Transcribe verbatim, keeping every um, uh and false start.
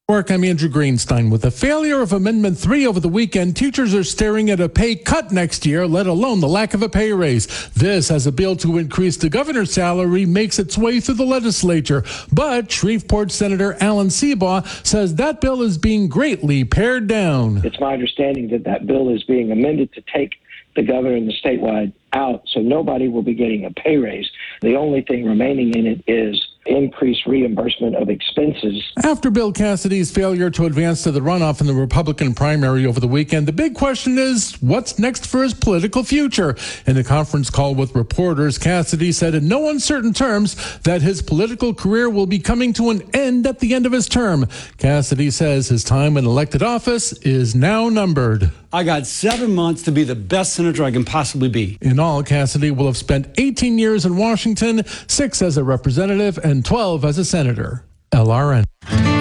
Work, I'm Andrew Greenstein. With the failure of Amendment three over the weekend, teachers are staring at a pay cut next year, let alone the lack of a pay raise. This, as a bill to increase the governor's salary, makes its way through the legislature. But Shreveport Senator Alan Seabaugh says that bill is being greatly pared down. It's my understanding that that bill is being amended to take the governor and the statewide out, so nobody will be getting a pay raise. The only thing remaining in it is increased reimbursement of expenses. After Bill Cassidy's failure to advance to the runoff in the Republican primary over the weekend, the big question is, what's next for his political future? In a conference call with reporters, Cassidy said in no uncertain terms that his political career will be coming to an end at the end of his term. Cassidy says his time in elected office is now numbered. I got seven months to be the best senator I can possibly be. In all, Cassidy will have spent eighteen years in Washington, six as a representative and twelve as a senator. L R N.